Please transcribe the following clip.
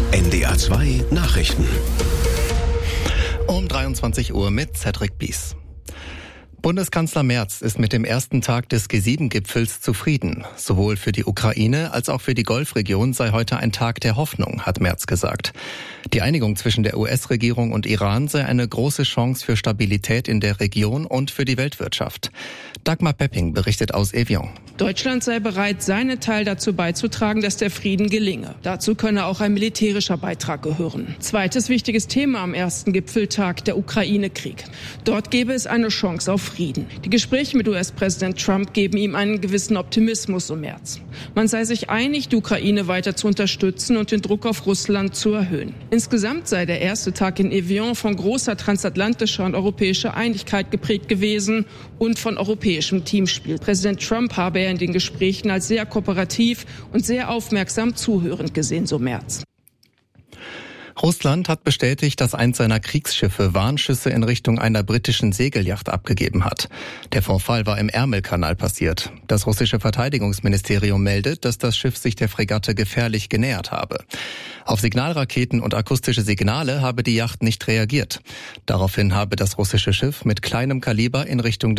NDR 2 Nachrichten. Um 23 Uhr mit Cedric Bies. Bundeskanzler Merz ist mit dem ersten Tag des G7-Gipfels zufrieden. Sowohl für die Ukraine als auch für die Golfregion sei heute ein Tag der Hoffnung, hat Merz gesagt. Die Einigung zwischen der US-Regierung und Iran sei eine große Chance für Stabilität in der Region und für die Weltwirtschaft. Dagmar Pepping berichtet aus Evian. Deutschland sei bereit, seinen Teil dazu beizutragen, dass der Frieden gelinge. Dazu könne auch ein militärischer Beitrag gehören. Zweites wichtiges Thema am ersten Gipfeltag, der Ukraine-Krieg. Dort gäbe es eine Chance auf Frieden. Die Gespräche mit US-Präsident Trump geben ihm einen gewissen Optimismus im März. Man sei sich einig, die Ukraine weiter zu unterstützen und den Druck auf Russland zu erhöhen. Insgesamt sei der erste Tag in Evian von großer transatlantischer und europäischer Einigkeit geprägt gewesen und von europäischem Teamspiel. Präsident Trump habe er in den Gesprächen als sehr kooperativ und sehr aufmerksam zuhörend gesehen, so Merz. Russland hat bestätigt, dass eins seiner Kriegsschiffe Warnschüsse in Richtung einer britischen Segelyacht abgegeben hat. Der Vorfall war im Ärmelkanal passiert. Das russische Verteidigungsministerium meldet, dass das Schiff sich der Fregatte gefährlich genähert habe. Auf Signalraketen und akustische Signale habe die Yacht nicht reagiert. Daraufhin habe das russische Schiff mit kleinem Kaliber in Richtung